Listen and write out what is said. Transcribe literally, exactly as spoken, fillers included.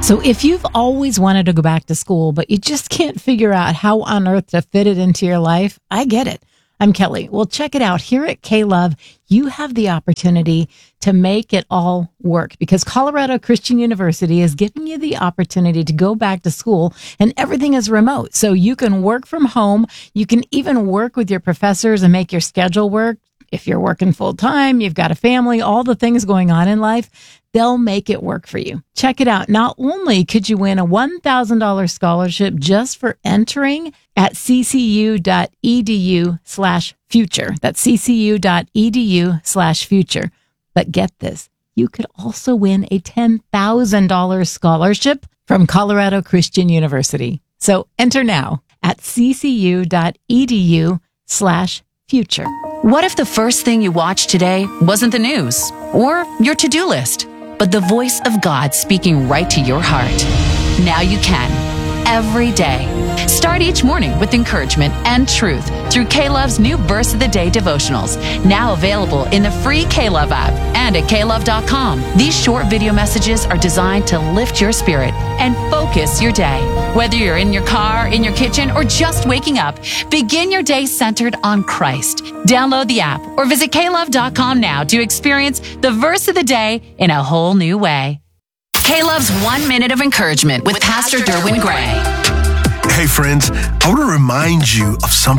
So if you've always wanted to go back to school, but you just can't figure out how on earth to fit it into your life, I get it. I'm Kelly. Well, check it out. Here at K-Love, you have the opportunity to make it all work because Colorado Christian University is giving you the opportunity to go back to school and everything is remote. So you can work from home. You can even work with your professors and make your schedule work. If you're working full time, you've got a family, all the things going on in life, they'll make it work for you. Check it out. Not only could you win a one thousand dollars scholarship just for entering at ccu.edu slash future. That's ccu.edu slash future. But get this, you could also win a ten thousand dollars scholarship from Colorado Christian University. So enter now at ccu.edu slash future. What if the first thing you watched today wasn't the news or your to-do list, but the voice of God speaking right to your heart? Now you can, every day. Start each morning with encouragement and truth through K-Love's new Verse of the Day devotionals, now available in the free K-Love app and at K love dot com. These short video messages are designed to lift your spirit and focus your day. Whether you're in your car, in your kitchen, or just waking up, begin your day centered on Christ. Download the app or visit K love dot com now to experience the Verse of the Day in a whole new way. K-Love's One Minute of Encouragement with Pastor Derwin Gray. Hey friends, I want to remind you of something